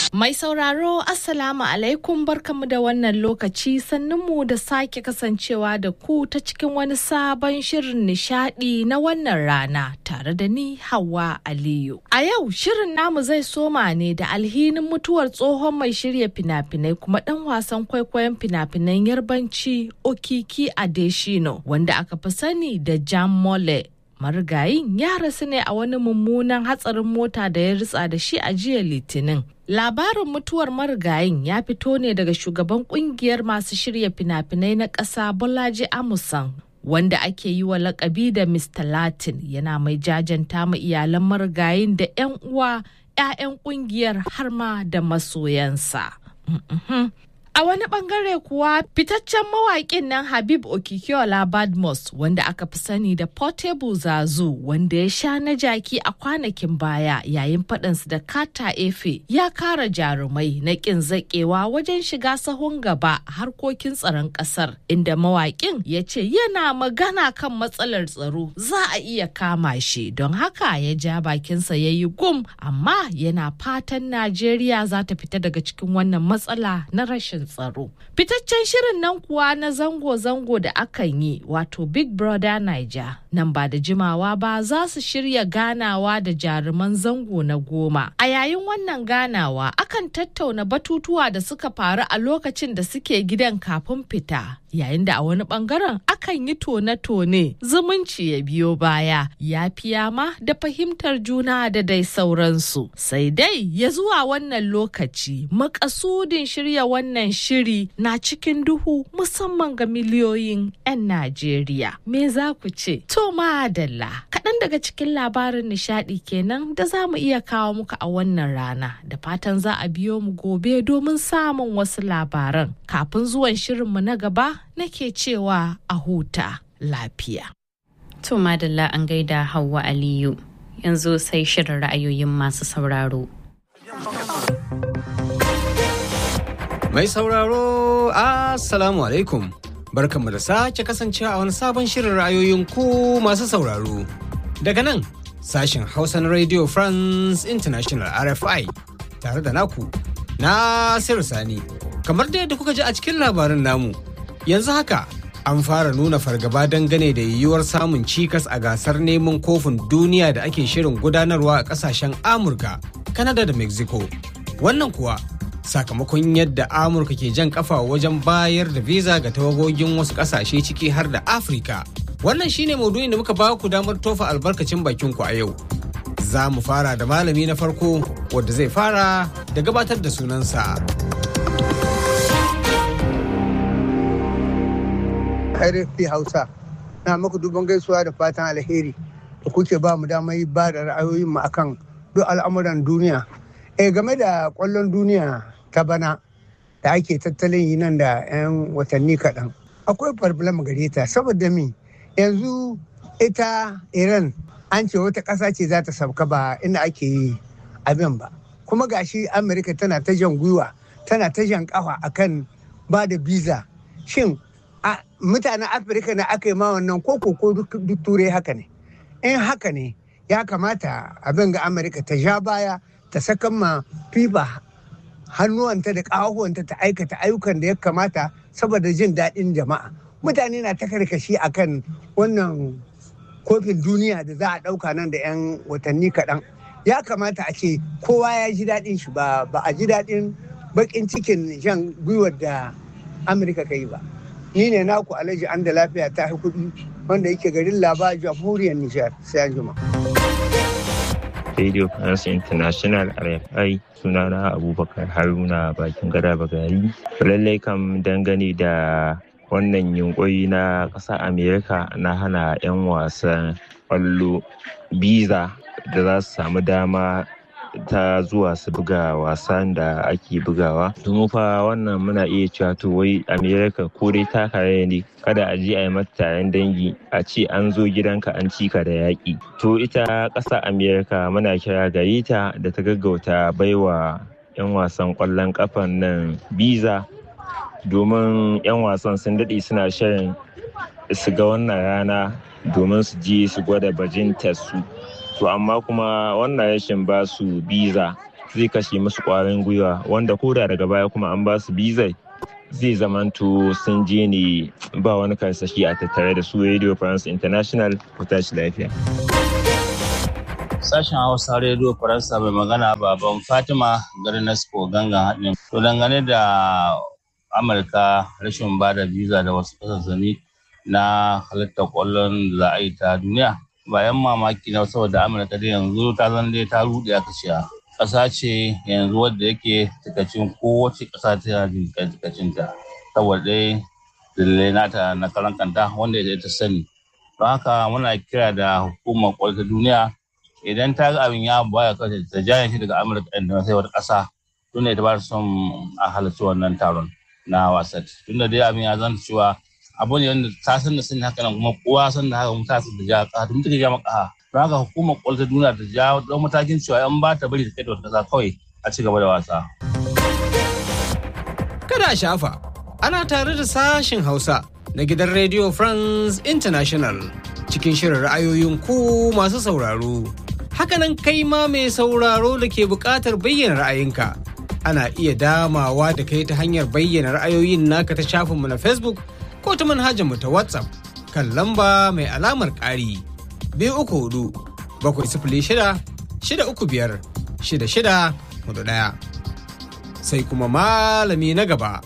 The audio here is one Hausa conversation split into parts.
Mai sauraro Assalamu alaikum barkamu da wannan lokaci sannunmu da sake kasancewa da ku ta cikin wani sabon shirin nishadi na wannan rana tare da ni Hauwa Aliyu. A yau shirin namu zai soma ne da alhinin mutuwar tsohon mai shirya fina-finai kuma dan wasan kwaikwayon fina-finan Yarbanci Okiki Adeshino wanda aka fi sani da Jam Mole. Marigayin ya rasu ne a wani mummunan hatsarin mota da ya ritsa da shi a jiya Litinin. Labarin mutuwar marigayin ya fito ne daga shugaban kungiyar masu shirya fina-finai na ƙasa Bolaji Amusan, wanda ake yi wa lakabi da Mr. Latin, yana mai jajanta ma iyalan marigayin da 'yan uwa, 'ya'yan kungiyar har ma da masoyansa. A wani bangare kuwa fitaccen mawaƙin nan Habib Okikiola Badmus wanda aka fi sani da Portable Zazu wanda ya sha na jaki a kwanakin baya yayin faɗansu da Kata Efe ya kara jarumai na ƙin zaƙewa wajen shiga sahun gaba harkokin tsaron ƙasar, inda mawaƙin ya ce yana magana kan matsalar tsaro za a iya kama shi, don haka ya ja bakinsa ya yi gum, amma yana fatan Najeriya za ta fita daga cikin wannan matsala na rashin tsaro. Fitaccen shirin nan kuwa na zango-zango da akan yi wato Big Brother Naija nan ba da jimawa ba za su shirya ganawa da jaruman zango na 10. A yayin wannan ganawa akan tattauna batutuwa da suka faru a lokacin da suke gidan kafin fita, yayin da a wani bangaren akan yi tone-tone zumunci ya biyo baya, yafiya ma da fahimtar juna da dai sauransu. Sai dai ya zuwa wannan lokaci makasudin shirya wannan shiri na cikin duhu musamman ga miliyoyin 'yan Najeriya. Me za ku ce? To madalla, kaɗan daga cikin labarin nishaɗi kenan da za mu iya kawo muku a wannan rana, da fatan za a biyo mu gobe domin samun wasu labaran. Kafin zuwan shirinmu na gaba nake cewa a huta lafiya. To madalla an gaida Hauwa Aliyu. Yanzu sai shirin ra'ayoyin masu sauraro. Mai sauraro, Assalamu alaikum. Barkanmu da sake kasancewa a wani sabon shirin ra'ayoyin ku masu sauraro. Daga nan, sashen Hausa na Radio France International RFI, tare da naku, Nasiru Sani. Kamar da yadda kuka ji a cikin labarin namu, yanzu haka an fara nuna fargaba dangane da yiwuwar samun cikas a gasar neman kofin duniya da ake shirin gudanarwa a kasashen Amurka, Canada da Mexico. Wannan kuwa sakamakon yadda Amurka ke jan kafa wajen bayar da visa ga tawagogin wasu kasashe ciki har da Afirka. Wannan shine maudu'in da muka ba ku damar tofa albarkacin bakin ku a yau. Za mu fara da malami na farko wanda zai fara da gabatar da sunansa. RFP Hausa na muku duban gaisuwa da fatan alheri da kuke ba mu damar ba da ra'ayoyin mu akan duk al'amuran duniya. Game da kwallon duniya ta bana da ake tattalin yi nan da 'yan watanni kaɗan, akwai problem gare ta saboda mi yanzu ita Iran an ce wata ƙasa ce za ta sauka ba inda ake yi abin ba, kuma gashi Amerika tana ta jan gwiwa tana ta jan ƙafa akan ba da visa. Shin mutanen Afirka na aka yi ma wannan ko duk turai haka ne? In haka ne ya kamata abin ga Amerika ta ja baya ta sakan ma FIFA hannuwanta da ƙahuwanta ta aikata ayyukan da ya kamata saboda jin daɗin jama'a. Mutane na ta karkashi akan wannan kofin duniya da za a ɗauka nan da 'yan watanni kaɗan. Ya kamata a ce kowa ya ji daɗin shi ba a ji daɗin baƙin cikin jan gwiwar da Amurka ka yi ba. Ni ne naku Alhaji an da lafiya ta kuɗi wanda yake garin Laba, jamhuriyar Nijar. Sai an jima. Radio France International RFI, sunana Abubakar Haruna bakin gada bagari. Lallai kam dangane da wannan yunkuri na ƙasar Amerika na hana 'yan wasan ƙwallo biza da za su samu dama ta zuwa su buga wasan da ake bugawa. Domin fa wannan muna iya cewa to wai Amerika ko dai ta kare ne kada a je a yi mata taron dangi a ce an zo gidanka an cika da yaƙi. To ita ƙasa Amerika muna kira gare ta da ta gaggauta baiwa 'yan wasan ƙwallon ƙafan nan biza, domin 'yan wasan sun daɗe suna shirin su ga wannan rana domin su je su gwada bajintar su. To amma kuma wannan rashin ba su biza zai kashe musu ƙwarin gwiwa, wanda koda daga baya kuma an ba su bizai zai zamanto sun je ne ba wani karsashi a tattare da su. Radio France International, ku tashi lafiya. Sashen Hausa Radio Faransa mai magana baban Fatima garin Nasco gangan haɗin. To dangane da Amurka rashin ba da biza da wasu kasashe na halittar ƙwallon da za a yi ta duniya, bayan mamaki na saboda Amurka da yanzu ta zan dai ta ruɗe aka ciya. Ƙasa ce yanzu wadda yake tikacin kowace ƙasa ta tikacinta saboda dai dalilai nata na karan kanta wanda ita ta sani. Don haka muna kira da hukumar ƙwallon duniya, idan ta ga abin ya baya kawai ta jaya shi daga Amurka da sai wata ƙasa tunda ita ba ta son a halarci wannan taron na wasan. Tunda dai abin ya zanta cewa abu ne wanda ta san da sun haka nan kuma kowa san da haka mun ta san da ja ƙasa tun take ja maka. Don haka hukumar ƙwallon duniya ta ja don matakin cewa an ba ta bari ta kai da wata ƙasa kawai a ci gaba da wasa. Kada a shafa, ana tare da sashen Hausa na gidan Radio France International cikin shirin ra'ayoyin ku masu sauraro. Hakanan kai ma mai sauraro da ke buƙatar bayyana ra'ayinka. Ana iya damawa da kai ta hanyar bayyana ra'ayoyin naka ta shafinmu na Facebook ko ta manhajarmu ta WhatsApp kan lamba mai alamar ƙari 234-635-641. Sai kuma malami na gaba.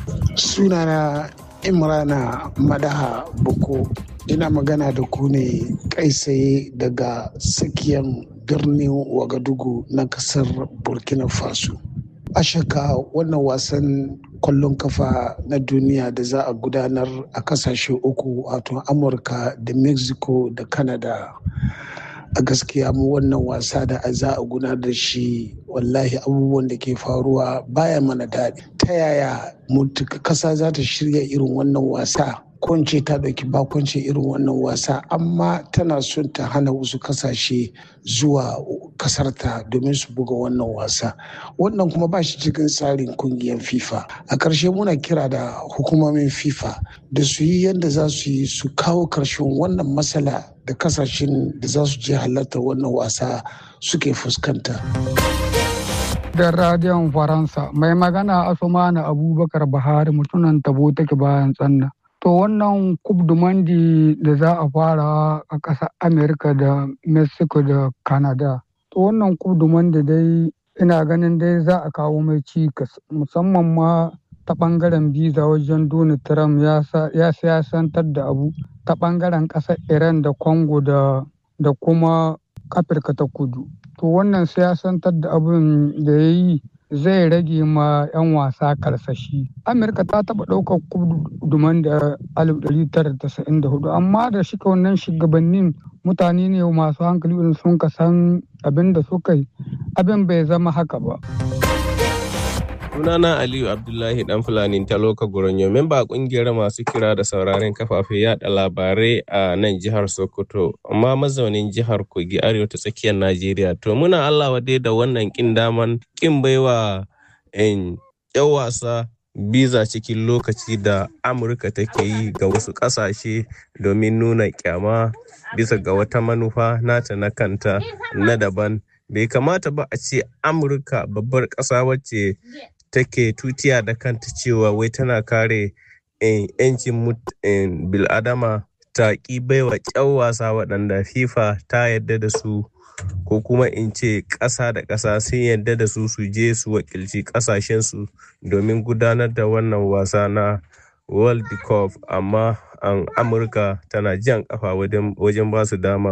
Sunana Imrana Madaha Boko, ina magana da ku ne kai tsaye daga tsakiyar birnin Wagadugu na kasar Burkina Faso. A shaka wannan wasan kwallon kafa na duniya da za a gudanar a kasashe uku, wato Amurka da Mexico da Canada. A gaskiya mu wannan wasa da za a gudanar da shi, wallahi abubuwan da ke faruwa baya mana daɗi. Ta yaya kasa za ta shirya irin wannan wasa? Kwance ta ɗauki bakwance irin wannan wasa, amma tana son ta hana wasu kasashe zuwa kasarta domin su buga wannan wasa. Wannan kuma ba shi cikin tsarin kungiyar FIFA. A ƙarshe muna kira da hukumomin FIFA da su yi yadda za su yi su kawo ƙarshen wannan matsala da kasashen da za su je halartar wannan wasa suke fuskanta. Da radiyon Faransa mai magana Asumana Abubakar Bahari, mutunan Tabo take bayan Tsanna. To wannan Coupe du Monde da za a fara a ƙasar Amerika da Mexico da Canada. To wannan Coupe du Monde dai ina ganin dai za a kawo mai cikas, musamman ma ta ɓangaren biza wajen Donald Trump ya siyasantar da abu ta ɓangaren ƙasar Iran da Congo da kuma Afirka ta Kudu. To wannan siyasantar da abin da ya yi zai rage ma 'yan wasa karsashi. Amurka ta taɓa ɗaukar kuduman da 1994, amma da shika wannan shugabannin mutane ne masu hankali sun ka san abin da suka yi, abin bai zama haka ba. Sunana Aliyu Abdullahi Dan Fulani Taloka Goronyo, memba kungiyar masu kira da sauraren kafafen yada labarai a nan jihar Sokoto, amma mazaunin jihar Kogi arewa ta tsakiyar Najeriya. To muna Allah wade da wannan kin baiwa 'yan wasa biza cikin lokaci da Amurka take yi ga wasu kasashe domin nuna kyama bisa ga wata manufa nata na kanta na daban. Bai kamata ba a ce Amurka, babbar ƙasa wacce take tutiya da kanta cewa wai tana kare 'yancin bil'adama, ta ƙi baiwa ƙyan wasa waɗanda FIFA ta yadda da su, ko kuma in ce ƙasa da ƙasa sun yadda da su je su wakilci ƙasashensu domin gudanar da wannan wasa na World Cup, amma Amurka tana jan ƙafa wajen ba su dama.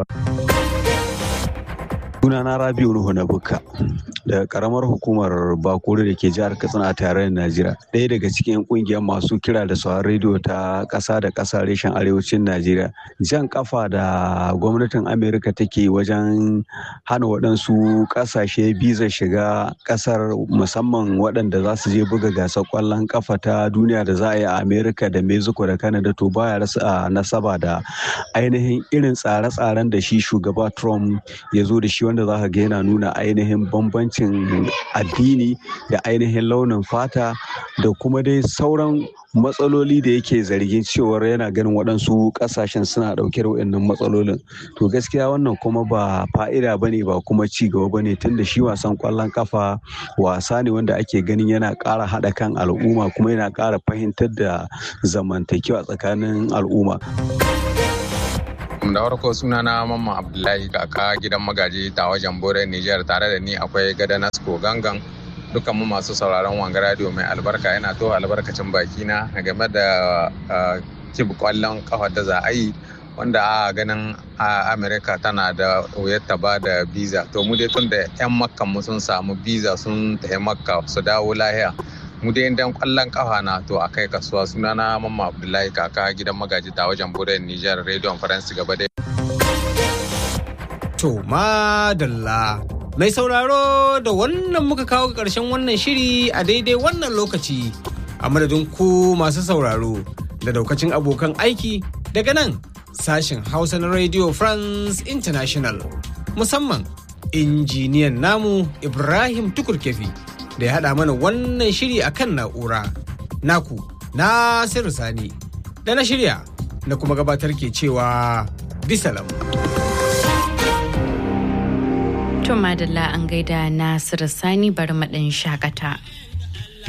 Sunana Rabi'u Nuhu na Bukka daga karamar hukumar Bakure da ke jihar Katsina a tarayyar Najeriya. Ɗaya daga cikin ƙungiyar masu kira da sauran rediyo ta ƙasa da ƙasa reshen arewacin Najeriya. Jan kafa da gwamnatin Amerika take wajen hana waɗansu ƙasashe biza shiga ƙasar, musamman waɗanda za su je buga gasar ƙwallon kafa ta duniya da za a yi a Amerika da Mexico da Canada, to baya rasa nasaba da ainihin irin tsare-tsaren da shi shugaba Trump ya zo da shi, wanda za ka ga yana nuna ainihin bambancin addini da ainihin launin fata da kuma dai sauran matsaloli da yake zargin cewar yana ganin waɗansu ƙasashen suna ɗauke da waɗannan matsalolin. To gaskiya wannan kuma ba fa'ida ba ne ba kuma ci gaba ba ne, tunda shi wasan ƙwallon kafa wasa ne wanda ake ganin yana ƙara haɗa kan al'umma kuma yana ƙara fahimtar da zamantakewa tsakanin al'umma. Da farko sunana Mamman Abdullahi kaka gidan magaji ta wajen Bore Niger, tare da ni akwai Gada Nasko Gangan. Dukkan mu masu sauraron wanga radio mai albarka, yana to albarkacin bakina game da kib kwallon kafa da za a yi, wanda a ganin Amerika tana da wuyar ta ba da visa. To mu dai tun da 'yan makkan mu sun samu visa sun tafi makka su dawo lahiya, mu dai dan kwallon kafa na to a kai kasuwa. Sunana Mamma Abdullahi kaka gidan magaji ta wajen Buren Niger, Radio France gaba dai. To madalla mai sauraro, da wannan muka kawo ƙarshen wannan shiri a daidai wannan lokaci. A madadin ku masu sauraro da daukacin abokan aiki daga nan sashen Hausa na Radio France International, musamman injiniyan namu Ibrahim Tukurkefi da ya haɗa mana wannan shiri a kan na'ura. Naku, Nasiru Sani, da na shirya na kuma gabatar ke cewa bisalam. To madalla an gaida Nasiru Sani, bari maɗin shakata.